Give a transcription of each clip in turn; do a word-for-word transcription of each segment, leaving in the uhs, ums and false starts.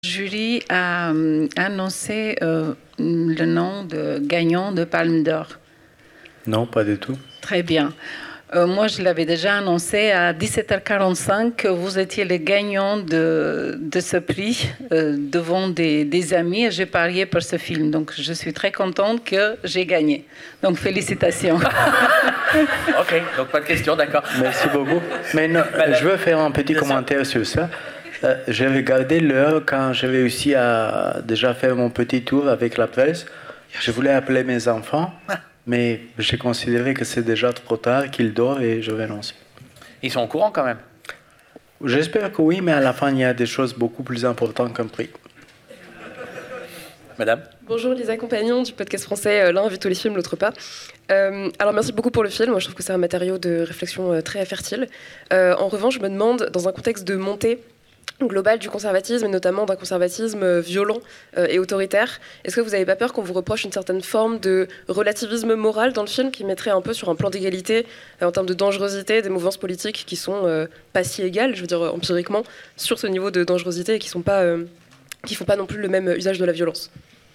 Le jury a euh, annoncé euh, le nom de gagnant de Palme d'Or. Non, pas du tout. Très bien. Euh, moi, je l'avais déjà annoncé à dix-sept heures quarante-cinq que vous étiez le gagnant de, de ce prix euh, devant des, des amis et j'ai parié pour ce film. Donc, je suis très contente que j'ai gagné. Donc, félicitations. Ok, donc pas de questions, d'accord. Merci beaucoup. Mais non, je veux faire un petit Bien commentaire sur ça. Euh, j'ai regardé l'heure quand j'ai réussi à déjà faire mon petit tour avec la presse. Je voulais appeler mes enfants, mais j'ai considéré que c'est déjà trop tard, qu'ils dorment et je vais lancer. Ils sont au courant quand même. J'espère que oui, mais à la fin, il y a des choses beaucoup plus importantes qu'un prix. Madame. Bonjour les accompagnants du podcast français euh, L'un invite tous les films, l'autre pas. Euh, alors merci beaucoup pour le film, moi je trouve que c'est un matériau de réflexion euh, très fertile. Euh, en revanche, je me demande, dans un contexte de montée globale du conservatisme, et notamment d'un conservatisme euh, violent euh, et autoritaire, est-ce que vous n'avez pas peur qu'on vous reproche une certaine forme de relativisme moral dans le film qui mettrait un peu sur un plan d'égalité euh, en termes de dangerosité des mouvances politiques qui sont euh, pas si égales, je veux dire empiriquement, sur ce niveau de dangerosité et qui sont pas, euh, qui font pas non plus le même usage de la violence?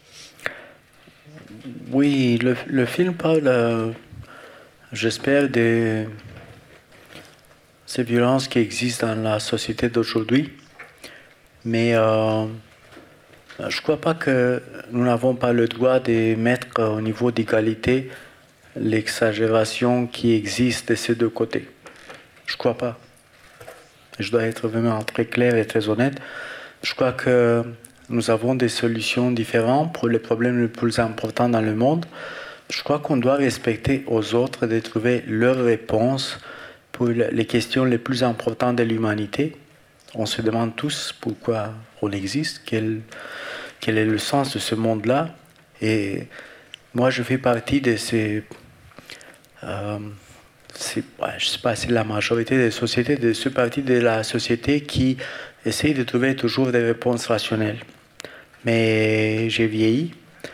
Oui, le, le film parle, euh, j'espère, de ces violences qui existent dans la société d'aujourd'hui. Mais euh, je ne crois pas que nous n'avons pas le droit de mettre au niveau d'égalité l'exagération qui existe de ces deux côtés. Je ne crois pas. Je dois être vraiment très clair et très honnête. Je crois que nous avons des solutions différentes pour les problèmes les plus importants dans le monde. Je crois qu'on doit respecter aux autres de trouver leurs réponses pour les questions les plus importantes de l'humanité. On se demande tous pourquoi on existe, quel, quel est le sens de ce monde-là. Et moi, je fais partie de ces... Euh, c'est, ouais, je ne sais pas si la majorité des sociétés, de ce parti de la société qui essaye de trouver toujours des réponses rationnelles. Mais j'ai vieilli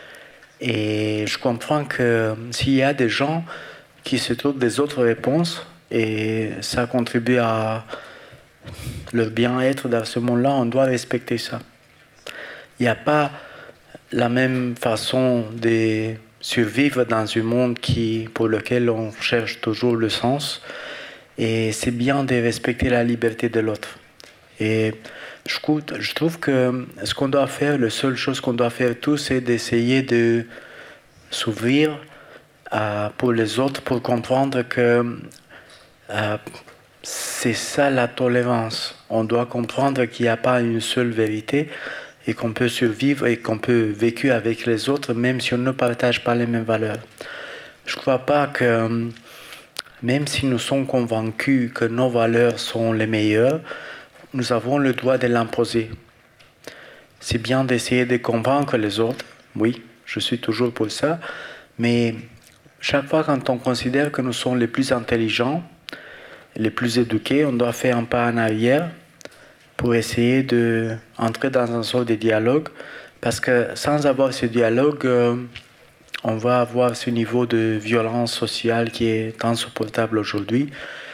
et je comprends que s'il y a des gens qui se trouvent des autres réponses et ça contribue à leur bien-être dans ce monde-là, on doit respecter ça. Il n'y a pas la même façon de survivre dans un monde qui, pour lequel on cherche toujours le sens et c'est bien de respecter la liberté de l'autre. Et je, je trouve que ce qu'on doit faire, la seule chose qu'on doit faire tous, c'est d'essayer de s'ouvrir euh, pour les autres, pour comprendre que euh, c'est ça la tolérance. On doit comprendre qu'il n'y a pas une seule vérité et qu'on peut survivre et qu'on peut vivre avec les autres même si on ne partage pas les mêmes valeurs. Je ne crois pas que même si nous sommes convaincus que nos valeurs sont les meilleures, nous avons le droit de l'imposer. C'est bien d'essayer de convaincre les autres, oui, je suis toujours pour ça, mais chaque fois quand on considère que nous sommes les plus intelligents, les plus éduqués, on doit faire un pas en arrière pour essayer d'entrer dans un sort de dialogue, parce que sans avoir ce dialogue, euh, on va avoir ce niveau de violence sociale qui est insupportable aujourd'hui.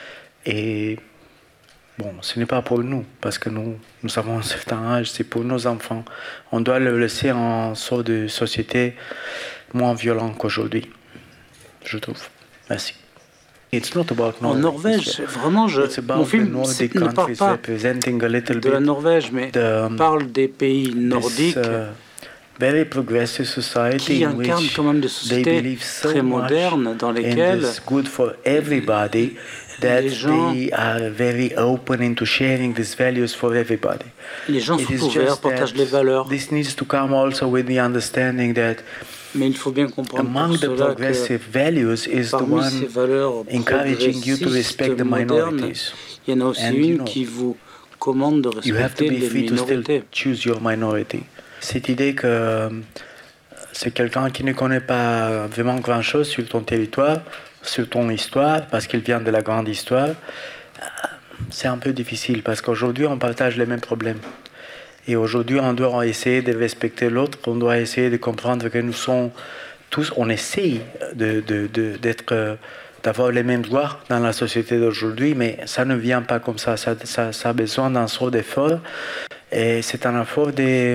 Et bon, ce n'est pas pour nous, parce que nous, nous avons un certain âge, c'est pour nos enfants. On doit le laisser en sorte de société moins violente qu'aujourd'hui, je trouve. Merci. It's not about en Norvège, vraiment, je, mon film ne parle pas de la Norvège, mais the, parle des pays nordiques this, uh, very progressive society qui incarnent quand même des sociétés so très modernes dans lesquelles good for everybody. That les gens, they are very open into sharing these values for everybody. Les gens sont ouverts, partagent les valeurs. This needs to come also with the understanding that mais il faut bien comprendre among the progressive values is the one encouraging you to respect the minorities. Il y en a aussi And, une you know, qui vous commande de respecter les minorités. Choose your minority. Cette idée que c'est quelqu'un qui ne connaît pas vraiment grand-chose sur ton territoire, sur ton histoire, parce qu'il vient de la grande histoire, c'est un peu difficile, parce qu'aujourd'hui, on partage les mêmes problèmes. Et aujourd'hui, on doit essayer de respecter l'autre, on doit essayer de comprendre que nous sommes tous, on essaye de, de, de, d'être, d'avoir les mêmes droits dans la société d'aujourd'hui, mais ça ne vient pas comme ça, ça, ça, ça a besoin d'un sort d'effort, et c'est un effort de